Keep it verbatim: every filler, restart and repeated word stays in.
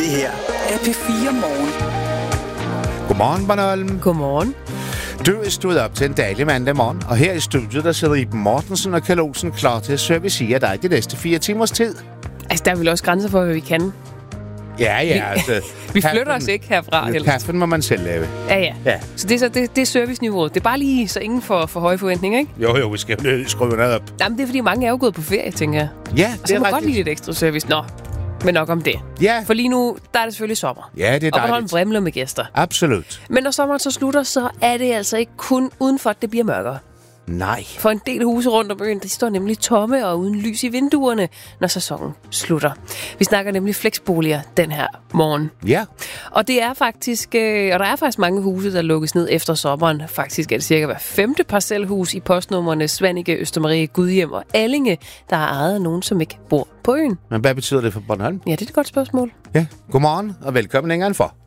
Det her er P fire Morgen. Godmorgen, Bornholm. Godmorgen. Du er stået op til en dejlig mandag morgen, og her i studiet, der sidder Iben Mortensen og Kjeld Olsen klar til at servicere dig de næste fire timers tid. Altså, der er vel også grænser for, hvad vi kan. Ja, ja, altså... Vi flytter os ikke herfra. Heller. Kaffen må man selv lave. Ja, ja, ja. Så det er, så, det, det er serviceniveauet. Det er bare lige, så ingen får for høje forventninger, ikke? Jo, jo, vi skal jo skrue noget op. Jamen, det er fordi, mange er jo gået på ferie, tænker jeg. Ja, og så det må er godt lide lidt ekstra service. Nå, men nok om det. Ja. For lige nu, der er det selvfølgelig sommer. Ja, det er dejligt. Og Bornholm vrimler med gæster. Absolut. Men når sommeren så slutter, så er det altså ikke kun udenfor, at det bliver mørkere. Nej. For en del huse rundt om øen, de står nemlig tomme og uden lys i vinduerne, når sæsonen slutter. Vi snakker nemlig flexboliger den her morgen. Ja. Og det er faktisk, øh, og der er faktisk mange huse, der lukkes ned efter sommeren. Faktisk er det cirka hver femte parcelhus i postnummerne Svanike, Østermarie, Gudhjem og Allinge, der er ejet af nogen, som ikke bor på øen. Men hvad betyder det for Bornholm? Ja, det er et godt spørgsmål. Ja. Godmorgen og velkommen indenfor.